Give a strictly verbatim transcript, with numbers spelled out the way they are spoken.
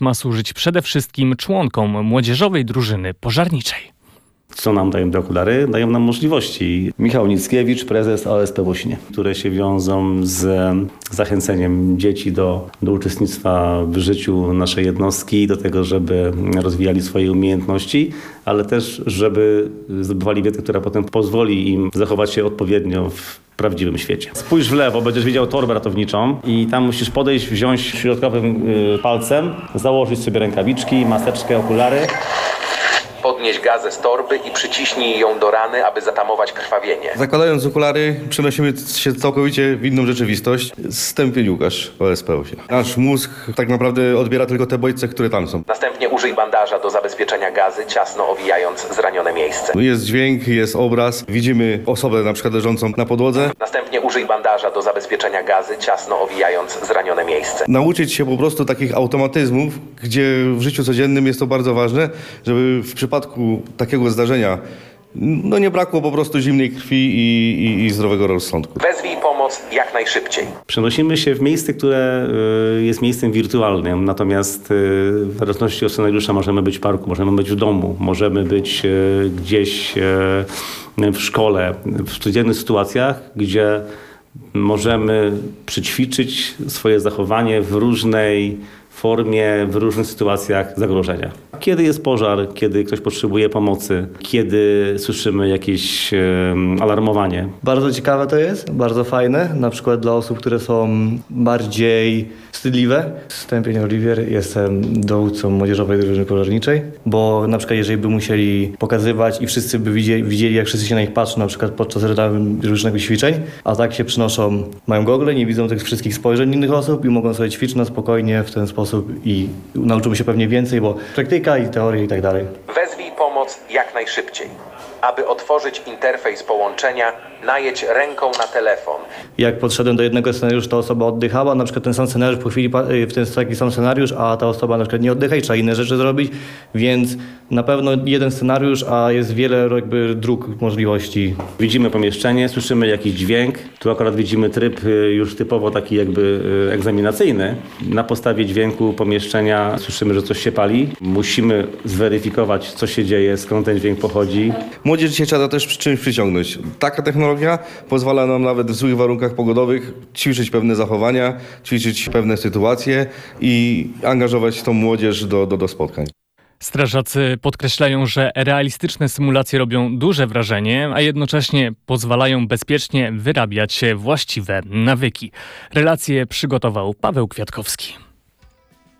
ma służyć przede wszystkim członkom młodzieżowej drużyny pożarniczej. Co nam dają te okulary? Dają nam możliwości. Michał Nickiewicz, prezes O S P w Osinie, które się wiążą z zachęceniem dzieci do, do uczestnictwa w życiu naszej jednostki, do tego, żeby rozwijali swoje umiejętności, ale też, żeby zdobywali wiedzę, która potem pozwoli im zachować się odpowiednio w prawdziwym świecie. Spójrz w lewo, będziesz widział torbę ratowniczą i tam musisz podejść, wziąć środkowym palcem, założyć sobie rękawiczki, maseczkę, okulary. Podnieś gazę z torby i przyciśnij ją do rany, aby zatamować krwawienie. Zakładając okulary, przenosimy się całkowicie w inną rzeczywistość. Stępień Łukasz, O S P Osia. Nasz mózg tak naprawdę odbiera tylko te bodźce, które tam są. Następnie użyj bandaża do zabezpieczenia gazy, ciasno owijając zranione miejsce. Jest dźwięk, jest obraz, widzimy osobę na przykład leżącą na podłodze. Następnie użyj bandaża do zabezpieczenia gazy, ciasno owijając zranione miejsce. Nauczyć się po prostu takich automatyzmów, gdzie w życiu codziennym jest to bardzo ważne, żeby w przypadku takiego zdarzenia no nie brakło po prostu zimnej krwi i, i, i zdrowego rozsądku. Wezwij pomoc jak najszybciej. Przenosimy się w miejsce, które jest miejscem wirtualnym, natomiast w zależności od scenariusza możemy być w parku, możemy być w domu, możemy być gdzieś w szkole, w codziennych sytuacjach, gdzie możemy przyćwiczyć swoje zachowanie w różnej formie, w różnych sytuacjach zagrożenia. Kiedy jest pożar, kiedy ktoś potrzebuje pomocy, kiedy słyszymy jakieś e, alarmowanie. Bardzo ciekawe to jest, bardzo fajne, na przykład dla osób, które są bardziej wstydliwe. Stępień Oliwier, jestem dowódcą młodzieżowej drużyny pożarniczej, bo na przykład jeżeli by musieli pokazywać i wszyscy by widzieli, widzieli jak wszyscy się na nich patrzą, na przykład podczas różnego ćwiczeń, a tak się przynoszą, mają gogle, nie widzą tych wszystkich spojrzeń innych osób i mogą sobie ćwiczyć na spokojnie w ten sposób i nauczymy się pewnie więcej, bo praktyka i teoria i tak dalej. Wezwij pomoc jak najszybciej. Aby otworzyć interfejs połączenia, najedź ręką na telefon. Jak podszedłem do jednego scenariusza, ta osoba oddychała, na przykład ten sam scenariusz, po chwili w ten taki sam scenariusz, a ta osoba na przykład nie oddycha i trzeba inne rzeczy zrobić, więc na pewno jeden scenariusz, a jest wiele jakby dróg możliwości. Widzimy pomieszczenie, słyszymy jakiś dźwięk, tu akurat widzimy tryb już typowo taki jakby egzaminacyjny. Na podstawie dźwięku pomieszczenia słyszymy, że coś się pali. Musimy zweryfikować, co się dzieje, skąd ten dźwięk pochodzi. Młodzież dzisiaj trzeba też czymś przyciągnąć. Taka technologia pozwala nam nawet w złych warunkach pogodowych ćwiczyć pewne zachowania, ćwiczyć pewne sytuacje i angażować tą młodzież do, do, do spotkań. Strażacy podkreślają, że realistyczne symulacje robią duże wrażenie, a jednocześnie pozwalają bezpiecznie wyrabiać właściwe nawyki. Relacje przygotował Paweł Kwiatkowski.